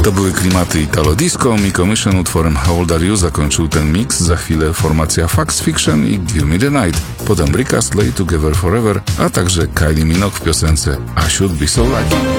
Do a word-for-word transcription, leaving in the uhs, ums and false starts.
To były klimaty Italo Disco. Miko Mission utworem How Old Are You zakończył ten mix. Za chwilę formacja Fax Fiction i Give Me The Night. Potem Rick Astley, Together Forever, a także Kylie Minogue w piosence I Should Be So Lucky.